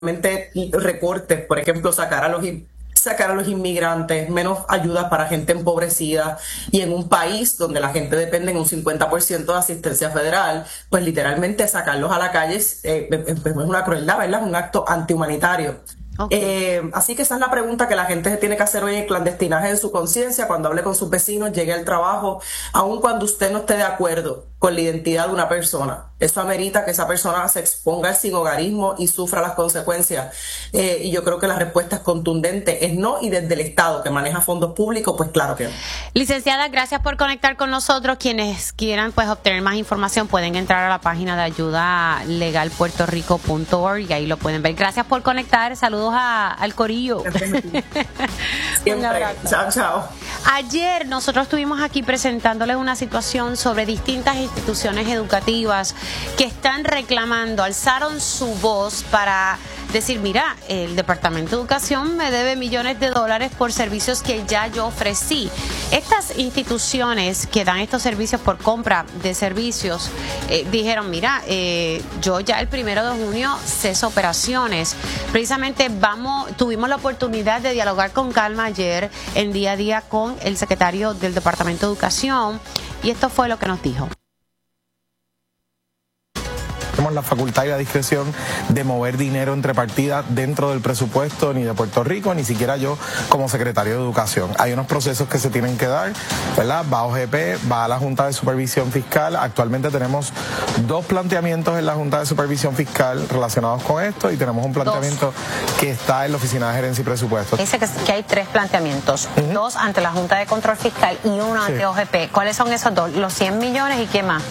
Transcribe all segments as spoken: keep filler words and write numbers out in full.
recortes, por ejemplo, sacar a los sacar a los inmigrantes, menos ayudas para gente empobrecida, y en un país donde la gente depende en un cincuenta por ciento de asistencia federal, pues literalmente sacarlos a la calle eh, es una crueldad, ¿verdad? Es un acto antihumanitario. Okay. Eh, así que esa es la pregunta que la gente se tiene que hacer hoy en clandestinaje en su conciencia, cuando hable con sus vecinos, llegue al trabajo, aun cuando usted no esté de acuerdo con la identidad de una persona. Eso amerita que esa persona se exponga al sinhogarismo y sufra las consecuencias. Eh, y yo creo que la respuesta es contundente, es no, y desde el Estado, que maneja fondos públicos, pues claro que no. Licenciada, gracias por conectar con nosotros. Quienes quieran pues obtener más información pueden entrar a la página de ayuda legal puerto rico punto org y ahí lo pueden ver. Gracias por conectar. Saludos a, al corillo. Siempre. Chao, chao. Ayer nosotros estuvimos aquí presentándoles una situación sobre distintas instituciones educativas que están reclamando, alzaron su voz para decir, mira, el Departamento de Educación me debe millones de dólares por servicios que ya yo ofrecí. Estas instituciones que dan estos servicios por compra de servicios eh, dijeron, mira, eh, yo ya el primero de junio ceso operaciones. Precisamente vamos, tuvimos la oportunidad de dialogar con calma ayer en día a día con el secretario del Departamento de Educación y esto fue lo que nos dijo. Tenemos la facultad y la discreción de mover dinero entre partidas dentro del presupuesto ni de Puerto Rico, ni siquiera yo como secretario de Educación. Hay unos procesos que se tienen que dar, ¿verdad? Va a O G P, va a la Junta de Supervisión Fiscal. Actualmente tenemos dos planteamientos en la Junta de Supervisión Fiscal relacionados con esto y tenemos un planteamiento dos. que está en la Oficina de Gerencia y Presupuestos. Dice que, que hay tres planteamientos, uh-huh. dos ante la Junta de Control Fiscal y uno ante sí. O G P. ¿Cuáles son esos dos? Los cien millones y qué más.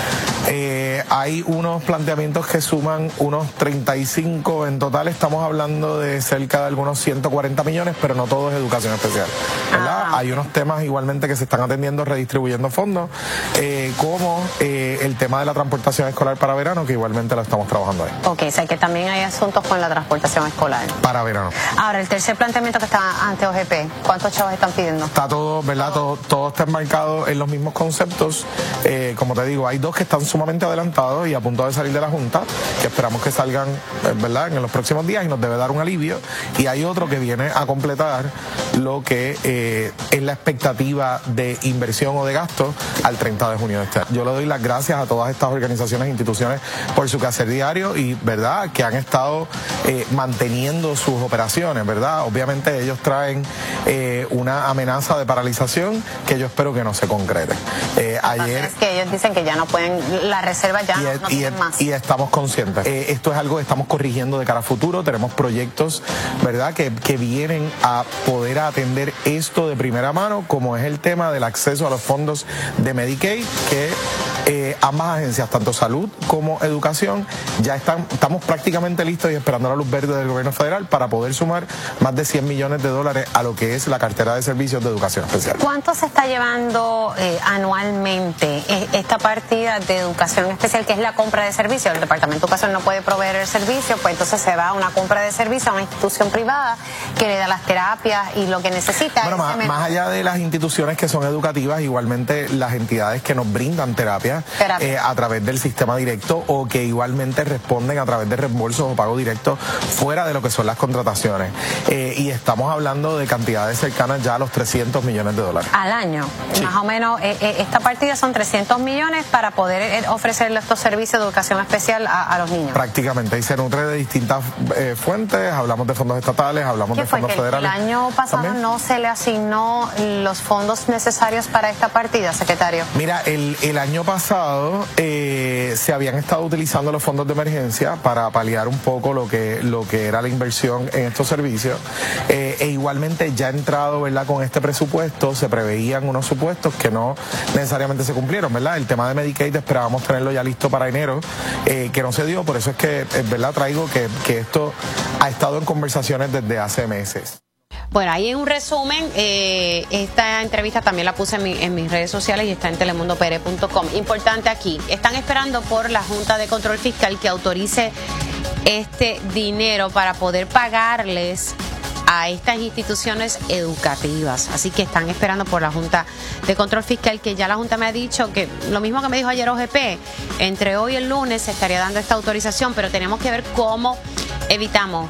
Eh, hay unos planteamientos que suman unos treinta y cinco, en total estamos hablando de cerca de algunos ciento cuarenta millones, pero no todo es educación especial, ¿verdad? Ah. Hay unos temas igualmente que se están atendiendo redistribuyendo fondos, eh, como eh, el tema de la transportación escolar para verano, que igualmente lo estamos trabajando ahí. Ok, o sea que también hay asuntos con la transportación escolar. Para verano. Ahora, el tercer planteamiento que está ante O G P, ¿cuántos chavos están pidiendo? Está todo, ¿verdad? Todo, todo está enmarcado en los mismos conceptos. Eh, como te digo, hay dos que están sumamente adelantados y a punto de salir de la Junta, que esperamos que salgan, ¿verdad?, en los próximos días y nos debe dar un alivio, y hay otro que viene a completar lo que eh, es la expectativa de inversión o de gasto al treinta de junio de este año. Yo le doy las gracias a todas estas organizaciones e instituciones por su quehacer diario y, ¿verdad?, que han estado eh, manteniendo sus operaciones, ¿verdad? Obviamente ellos traen eh, una amenaza de paralización que yo espero que no se concrete. Eh, ayer... Es que ellos dicen que ya no pueden, la reserva ya y, no, no y, tienen más. Y estamos conscientes. Eh, esto es algo que estamos corrigiendo de cara a futuro. Tenemos proyectos, ¿verdad?, que, que vienen a poder atender esto de primera mano, como es el tema del acceso a los fondos de Medicaid, que eh, ambas agencias, tanto salud como educación, ya están, estamos prácticamente listos y esperando la luz verde del gobierno federal para poder sumar más de cien millones de dólares a lo que es la cartera de servicios de educación especial. ¿Cuánto se está llevando eh, anualmente esta partida de educación especial, que es la compra de servicios? El Departamento de Educación no puede proveer el servicio, pues entonces se va a una compra de servicios a una institución privada que le da las terapias y lo que necesita. Bueno, más, más allá de las instituciones que son educativas, igualmente las entidades que nos brindan terapia eh, a través del sistema directo o que igualmente responden a través de reembolsos o pago directo fuera de lo que son las contrataciones. Eh, y estamos hablando de cantidades cercanas ya a los trescientos millones de dólares. Al año. Sí. Más o menos, eh, eh, esta partida son trescientos millones para poder eh, ofrecerle estos servicios de educación especial a, a los niños. Prácticamente, y se nutre de distintas eh, fuentes, hablamos de fondos estatales, hablamos de fondos federales. ¿El año pasado ¿También? no se le asignó los fondos necesarios para esta partida, secretario? Mira, el, el año pasado eh, se habían estado utilizando los fondos de emergencia para paliar un poco lo que, lo que era la inversión en estos servicios, eh, e igualmente ya entrado, ¿verdad?, con este presupuesto se preveían unos supuestos que no necesariamente se cumplieron, ¿verdad? El tema de Medicaid esperábamos tenerlo ya listo para enero, eh, que no se dio, por eso es que, es verdad, traigo que, que esto ha estado en conversaciones desde hace meses. Bueno, ahí en un resumen, eh, esta entrevista también la puse en, mi, en mis redes sociales y está en telemundo p r punto com. Importante aquí, están esperando por la Junta de Control Fiscal que autorice este dinero para poder pagarles a estas instituciones educativas. Así que están esperando por la Junta de Control Fiscal, que ya la Junta me ha dicho que lo mismo que me dijo ayer O G P, entre hoy y el lunes se estaría dando esta autorización, pero tenemos que ver cómo evitamos